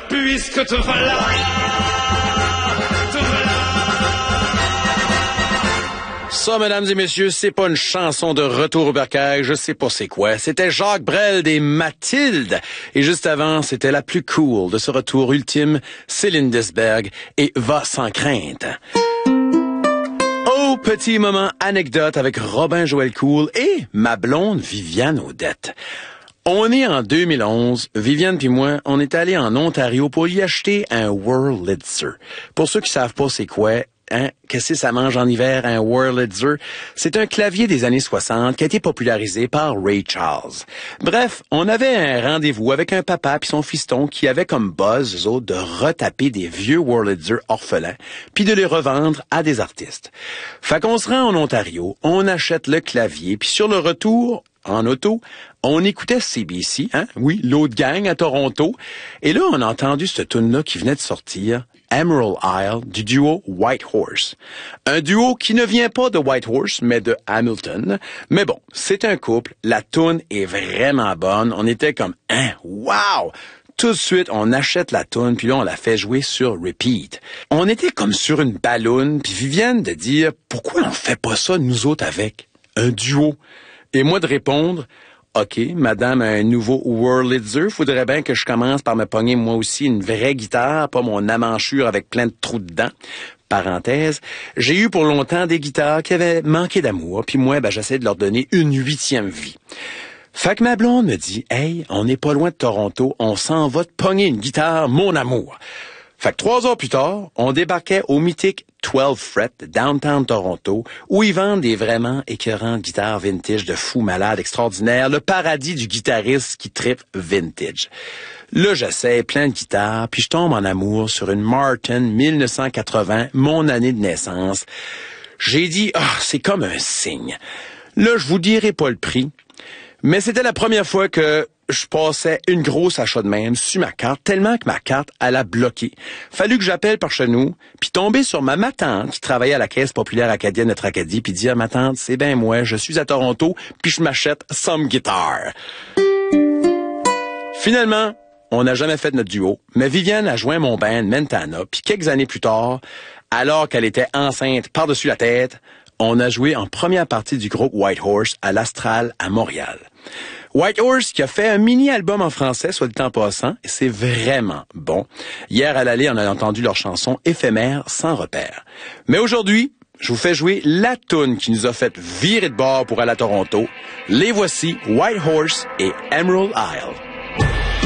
puisque te voilà. Ça, mesdames et messieurs, c'est pas une chanson de Retour au bercail, je sais pas c'est quoi. C'était Jacques Brel des Mathildes. Et juste avant, c'était la plus cool de ce retour ultime, Céline Desberg et Va sans crainte. Oh, petit moment anecdote avec Robin Joël Cool et ma blonde Viviane Audette. On est en 2011, Viviane puis moi, on est allés en Ontario pour y acheter un Wurlitzer. Pour ceux qui savent pas c'est quoi, qu'est-ce que ça mange en hiver, un Wurlitzer? C'est un clavier des années 60 qui a été popularisé par Ray Charles. Bref, on avait un rendez-vous avec un papa puis son fiston qui avait comme buzz, eux autres, de retaper des vieux Wurlitzer orphelins puis de les revendre à des artistes. Fait qu'on se rend en Ontario, on achète le clavier puis sur le retour, en auto, on écoutait CBC, oui, l'autre gang à Toronto, et là, on a entendu cette tune-là qui venait de sortir, Emerald Isle, du duo White Horse. Un duo qui ne vient pas de White Horse, mais de Hamilton. Mais bon, c'est un couple, la tune est vraiment bonne, on était comme, wow! Tout de suite, on achète la toune, puis là, on la fait jouer sur repeat. On était comme sur une balloune, puis Viviane de dire, pourquoi on fait pas ça, nous autres, avec un duo? Et moi de répondre, OK, madame a un nouveau Wurlitzer, faudrait bien que je commence par me pogner moi aussi une vraie guitare, pas mon amanchure avec plein de trous dedans. Parenthèse, j'ai eu pour longtemps des guitares qui avaient manqué d'amour, puis moi, j'essaie de leur donner une 8e vie. Fait que ma blonde me dit, hey, on n'est pas loin de Toronto, on s'en va te pogner une guitare, mon amour. Fait que 3 heures plus tard, on débarquait au mythique 12 Fret de Downtown Toronto, où ils vendent des vraiment écœurantes guitares vintage de fous malades extraordinaires, le paradis du guitariste qui trippe vintage. Là, j'essaie plein de guitares, puis je tombe en amour sur une Martin 1980, mon année de naissance. J'ai dit, c'est comme un signe. Là, je vous dirai pas le prix, mais c'était la première fois que je passais une grosse achat de même sur ma carte, tellement que ma carte, elle a bloqué. Fallu que j'appelle par chez nous, puis tomber sur ma tante qui travaillait à la Caisse populaire acadienne de Tracadie, puis dire, ma tante, c'est bien moi, je suis à Toronto, puis je m'achète some guitar. Finalement, on n'a jamais fait notre duo, mais Viviane a joint mon band Mentana, puis quelques années plus tard, alors qu'elle était enceinte par-dessus la tête, on a joué en première partie du groupe White Horse à l'Astral à Montréal. White Horse qui a fait un mini-album en français, soit dit en passant, et c'est vraiment bon. Hier à l'aller, on a entendu leur chanson éphémère sans repère. Mais aujourd'hui, je vous fais jouer la toune qui nous a fait virer de bord pour aller à Toronto. Les voici, White Horse et Emerald Isle.